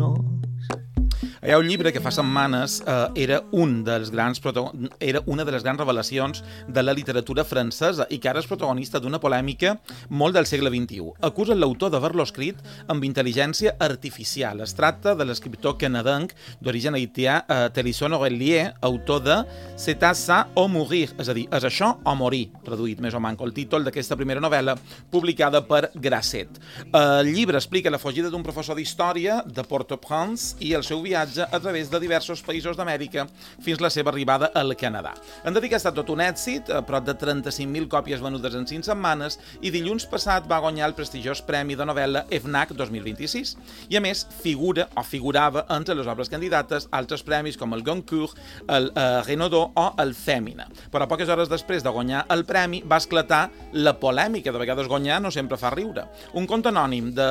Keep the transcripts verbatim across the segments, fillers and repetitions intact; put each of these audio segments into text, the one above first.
caminos. Hi ha un llibre que fa setmanes eh, era, un dels grans era una de les grans revelacions de la literatura francesa i que ara és protagonista d'una polèmica molt del segle vint-i-u. Acusen l'autor d'haver-lo escrit amb intel·ligència artificial. Es tracta de l'escriptor canadenc d'origen haitià eh, Télisson Aurelier, autor de C'est à ça ou mourir, és a dir, és això o morir, traduït més o manco, el títol d'aquesta primera novel·la publicada per Grasset. El llibre explica la fugida d'un professor d'història de Port-au-Prince i el seu viatge a través de diversos països d'Amèrica fins la seva arribada al Canadà. Han de dir que ha estat tot un èxit, a prop de trenta-cinc mil còpies venudes en cinc setmanes i dilluns passat va guanyar el prestigiós Premi de Novel·la F N A C dos mil vint-i-sis i a més figura o figurava entre les obres candidates altres premis com el Goncourt, el eh, Renaudot o el Fèmina. Però poques hores després de guanyar el premi va esclatar la polèmica, de vegades guanyar no sempre fa riure. Un compte anònim de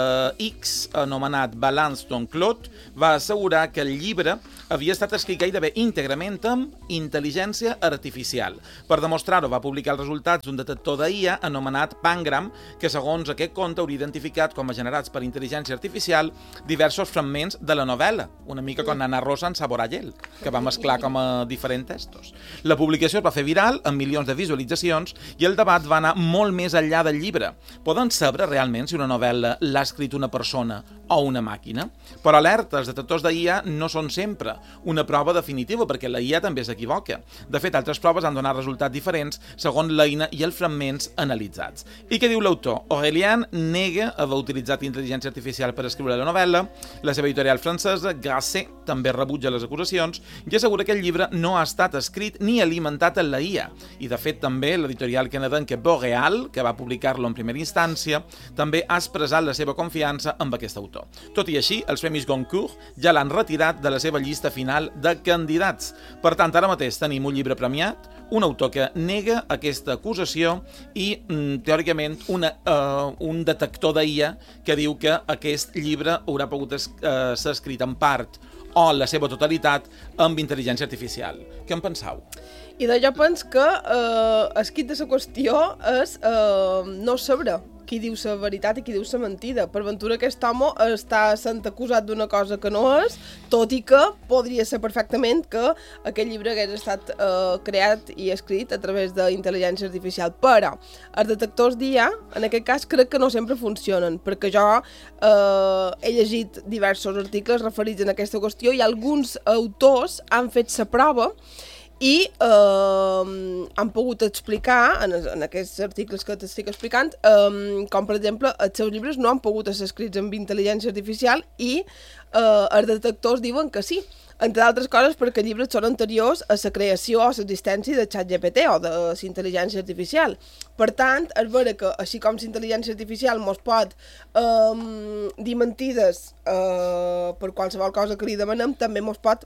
X anomenat Balance Ton Claude va assegurar que el llibre havia estat escrit gairebé íntegrament amb intel·ligència artificial. Per demostrar-ho, va publicar els resultats d'un detector de I A anomenat Pangram, que segons aquest compte hauria identificat com a generats per intel·ligència artificial diversos fragments de la novel·la, una mica com Nana Rosa en Sabor a Hiel, que va mesclar com a diferents textos. La publicació es va fer viral, amb milions de visualitzacions, i el debat va anar molt més enllà del llibre. Poden saber realment si una novel·la l'ha escrit una persona o una màquina? Però alerta, els detectors de I A no són sempre una prova definitiva, perquè la I A també s'equivoca. De fet, altres proves han donat resultats diferents segons l'eina i els fragments analitzats. I què diu l'autor? Aurélien nega haver utilitzat intel·ligència artificial per escriure la novel·la, la seva editorial francesa, Grasset, també rebutja les acusacions i assegura que el llibre no ha estat escrit ni alimentat en la I A. I, de fet, també l'editorial canadenca Boreal, que va publicar-lo en primera instància, també ha expressat la seva confiança amb aquest autor. Tot i així, els premis Goncourt ja l'han retirat de la seva llista final de candidats. Per tant, ara mateix tenim un llibre premiat, un autor que nega aquesta acusació i, mm, teòricament, una, uh, un detector d'I A que diu que aquest llibre haurà pogut es, uh, ser escrit en part o la seva totalitat amb intel·ligència artificial. Què en penseu? I de jo penso que eh, el quid de la qüestió és eh, no saber qui diu la veritat i qui diu la mentida. Per ventura aquest home està sent acusat d'una cosa que no és, tot i que podria ser perfectament que aquest llibre hagués estat eh, creat i escrit a través d'intel·ligència artificial. Però els detectors d'I A, en aquest cas, crec que no sempre funcionen, perquè jo eh, he llegit diversos articles referits en aquesta qüestió i alguns autors han fet la prova i eh, han pogut explicar, en, en aquests articles que t'estic explicant, eh, com per exemple els seus llibres no han pogut ser escrits amb intel·ligència artificial i eh, els detectors diuen que sí, entre altres coses perquè els llibres són anteriors a la creació o l'existència de ChatGPT o de la intel·ligència artificial. Per tant, és vera que així com la intel·ligència artificial mos pot eh, dir mentides eh, per qualsevol cosa que li demanem, també mos pot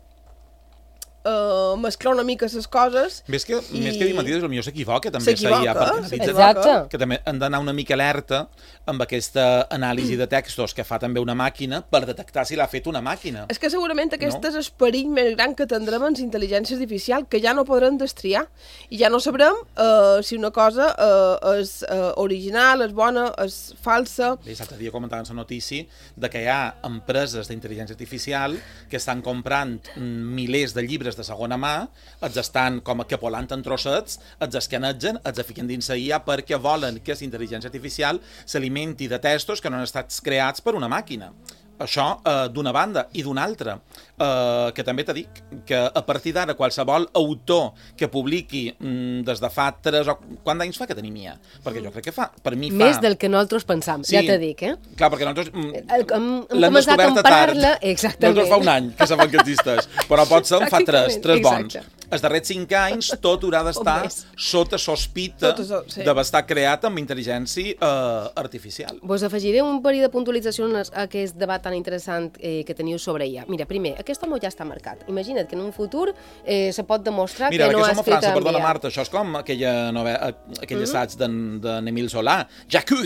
Uh, mesclar una mica les coses. Més que, i... més que dir mentides, potser s'equivoca també s'equivoca, la I A, perquè analitza Exacte. que també han d'anar una mica alerta amb aquesta anàlisi de textos que fa també una màquina per detectar si l'ha fet una màquina. És que segurament aquest no? és el perill més gran que tindrem en la intel·ligència artificial, que ja no podrem destriar i ja no sabrem uh, si una cosa uh, és uh, original, és bona, és falsa. Bé, l'altre dia comentaven la notícia de que hi ha empreses d'intel·ligència artificial que estan comprant milers de llibres de segona mà, els estan com que polant en trossets, els escanegen, els fiquen dins la I A perquè volen que la intel·ligència artificial s'alimenti de textos que no han estat creats per una màquina. Això eh, d'una banda i d'una altra, eh, que també t'he dit que a partir d'ara qualsevol autor que publiqui mm, des de fa tres o... Quants anys fa que tenim I A? Perquè jo crec que fa, per mi fa... Més del que nosaltres pensam, sí, ja t'he dit, eh? Clar, perquè nosaltres mm, el, hem, hem l'hem començat a descoberta comparar-la, tard. exactament. Nosaltres fa un any que sabem que existeix, però pot ser en fa tres, tres bons. Exacte. Els darrers cinc anys tot haurà d'estar sota sospita so, sí. d'haver estat creat amb intel·ligència eh, artificial. Vos afegiré un parell de puntualitzacions a aquest debat tan interessant eh, que teniu sobre I A. Mira, primer, aquest home ja està marcat. Imagina't que en un futur eh, se pot demostrar Mira, que no ha escrit escrit França, amb perdona, I A. Marta, això és com aquella, nove... aquell mm -hmm. assaig d'en Emile Zola. J'accuse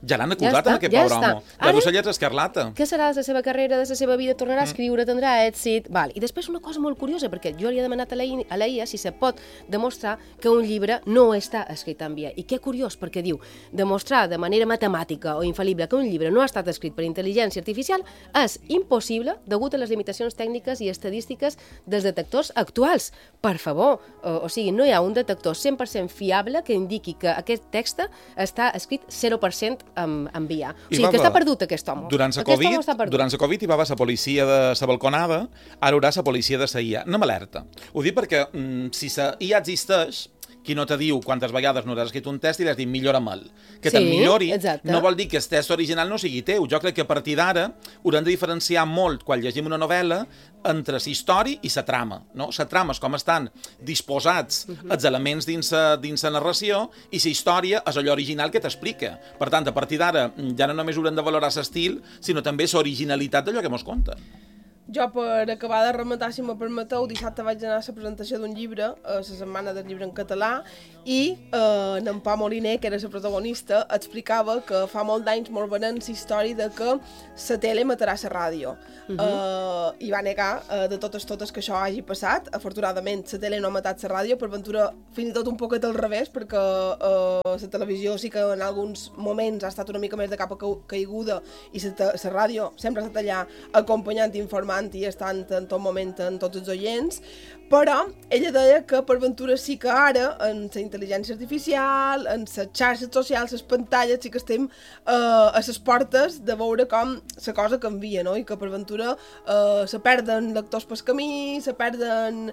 Ja l'han acusat, Ja està, en aquest ja pobre està. home. La Ara- d'Ocellets Escarlata. Què serà de la seva carrera, de la seva vida? Tornarà a escriure, tindrà èxit... Val. I després una cosa molt curiosa, perquè jo li he demanat a la I- a la I A si se pot demostrar que un llibre no està escrit en via. I què curiós, perquè diu, demostrar de manera matemàtica o infal·lible que un llibre no ha estat escrit per intel·ligència artificial és impossible degut a les limitacions tècniques i estadístiques dels detectors actuals. Per favor, o, o sigui, no hi ha un detector cent per cent fiable que indiqui que aquest text està escrit zero per cent en, en via. O I sigui, va, que va. està perdut aquest home. Durant la Aquest home Covid, està perdut. durant la Covid hi va haver la policia de la balconada, ara haurà la policia de la I A. No m'alerta. Ho dic perquè mm, si la I A existeix, qui no te diu quantes vegades no has escrit un test i li has dit millora-me'l. Que Sí, te'n millori exacte. no vol dir que el test original no sigui teu. Jo crec que a partir d'ara haurem de diferenciar molt quan llegim una novel·la entre la història i la trama. No? La trama és com estan disposats els elements dins la dins la narració i la història és allò original que t'explica. Per tant, a partir d'ara ja no només haurem de valorar l'estil, sinó també l'originalitat d'allò que mos conta. Jo, per acabar de rematar, si me permeteu, dissabte vaig anar a la presentació d'un llibre, a la Setmana del Llibre en Català, i eh, en Pau Moliner, que era la protagonista, explicava que fa molt d'anys molt venent la història de que la tele matarà la ràdio. Uh -huh. eh, I va negar eh, de totes totes que això hagi passat. Afortunadament, la tele no ha matat la ràdio, per ventura fins i tot un poquet al revés, perquè eh, la televisió sí que en alguns moments ha estat una mica més de capa caiguda i la ràdio sempre ha estat allà acompanyant i informant i estant en tot moment en tots els oients, però ella deia que per ventura sí que ara, en la intel·ligència artificial, en les xarxes socials, les pantalles, sí que estem eh, a les portes de veure com la cosa canvia, no? I que per ventura eh, se perden lectors pel camí, se perden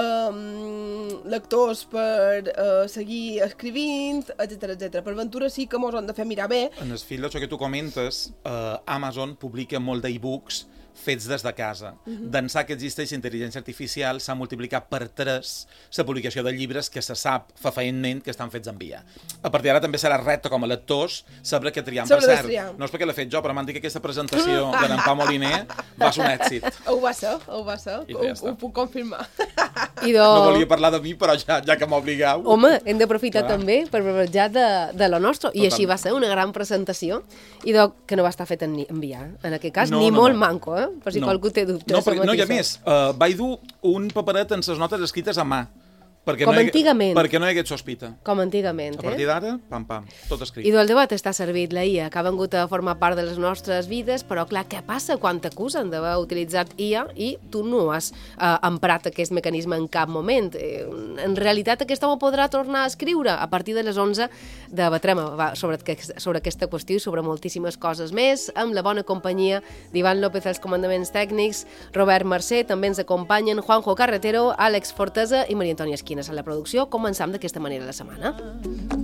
eh, lectors per eh, seguir escrivint, etcètera, etcètera. Per ventura sí que mos han de fer mirar bé. En el fil d'això que tu comentes, eh, Amazon publica molt d'e-books fets des de casa. Uh-huh. D'ençà que existeix intel·ligència artificial s'ha multiplicat per tres la publicació de llibres que se sap fefaentment que estan fets en via. A partir d'ara també serà repte com a lectors saber què triar. Per cert, no és perquè l'he fet jo, però m'han dit que aquesta presentació de n'en Pau Moliner va ser un èxit. Ho va ser, ho va ser, ho, ja ho puc confirmar. I do... No volia parlar de mi, però ja, ja que m'obligueu... Home, hem d'aprofitar Clar. també per barrejar de, de lo nostre. I Totalment. així va ser una gran presentació. I do, que no va estar fet en, en via, en aquest cas, No, ni no, molt no. manco, eh? Per si No. qualcú té dubtes. No, perquè, no, i a sobre més, uh, vaig dur un paperet amb les notes escrites a mà. Perquè Com no hi, antigament. Perquè no hi hagués sospita. Com antigament, A partir eh? d'ara, pam, pam, tot escrit. I del debat està servit la I A, que ha vengut a formar part de les nostres vides, però clar, què passa quan t'acusen d'haver utilitzat I A i tu no has eh, emprat aquest mecanisme en cap moment? Eh, en realitat aquest home podrà tornar a escriure. A partir de les onze debatrem va, sobre, sobre aquesta qüestió i sobre moltíssimes coses més, amb la bona companyia d'Ivan López als comandaments tècnics, Robert Mercè, també ens acompanyen Juanjo Carretero, Àlex Fortesa i Maria Antònia Esquines a la producció. Començam d'aquesta manera la setmana.